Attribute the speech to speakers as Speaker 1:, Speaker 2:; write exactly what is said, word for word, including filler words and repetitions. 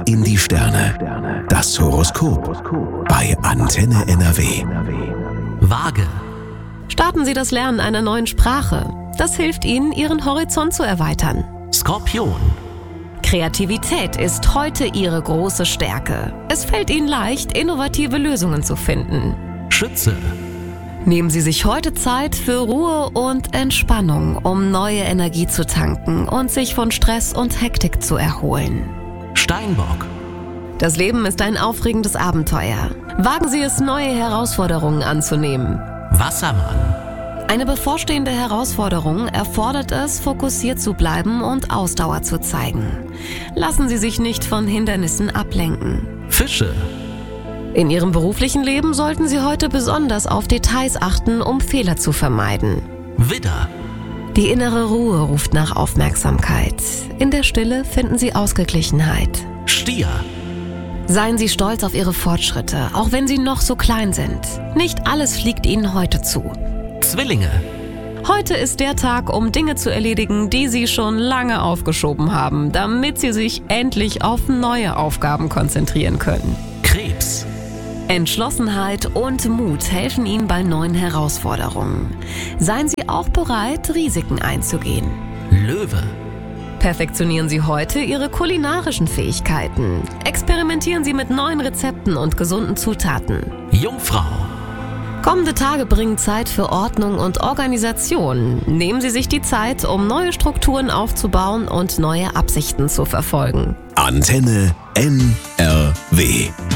Speaker 1: in die Sterne. Das Horoskop bei Antenne N R W.
Speaker 2: Waage.
Speaker 3: Starten Sie das Lernen einer neuen Sprache. Das hilft Ihnen, Ihren Horizont zu erweitern.
Speaker 2: Skorpion.
Speaker 3: Kreativität ist heute Ihre große Stärke. Es fällt Ihnen leicht, innovative Lösungen zu finden.
Speaker 2: Schütze.
Speaker 3: Nehmen Sie sich heute Zeit für Ruhe und Entspannung, um neue Energie zu tanken und sich von Stress und Hektik zu erholen.
Speaker 2: Steinbock.
Speaker 3: Das Leben ist ein aufregendes Abenteuer. Wagen Sie es, neue Herausforderungen anzunehmen.
Speaker 2: Wassermann.
Speaker 3: Eine bevorstehende Herausforderung erfordert es, fokussiert zu bleiben und Ausdauer zu zeigen. Lassen Sie sich nicht von Hindernissen ablenken.
Speaker 2: Fische.
Speaker 3: In Ihrem beruflichen Leben sollten Sie heute besonders auf Details achten, um Fehler zu vermeiden.
Speaker 2: Widder.
Speaker 3: Die innere Ruhe ruft nach Aufmerksamkeit. In der Stille finden Sie Ausgeglichenheit.
Speaker 2: Stier.
Speaker 3: Seien Sie stolz auf Ihre Fortschritte, auch wenn sie noch so klein sind. Nicht alles fliegt Ihnen heute zu.
Speaker 2: Zwillinge.
Speaker 3: Heute ist der Tag, um Dinge zu erledigen, die Sie schon lange aufgeschoben haben, damit Sie sich endlich auf neue Aufgaben konzentrieren können.
Speaker 2: Krebs.
Speaker 3: Entschlossenheit und Mut helfen Ihnen bei neuen Herausforderungen. Seien Sie auch bereit, Risiken einzugehen.
Speaker 2: Löwe.
Speaker 3: Perfektionieren Sie heute Ihre kulinarischen Fähigkeiten. Experimentieren Sie mit neuen Rezepten und gesunden Zutaten.
Speaker 2: Jungfrau.
Speaker 3: Kommende Tage bringen Zeit für Ordnung und Organisation. Nehmen Sie sich die Zeit, um neue Strukturen aufzubauen und neue Absichten zu verfolgen.
Speaker 1: Antenne N R W.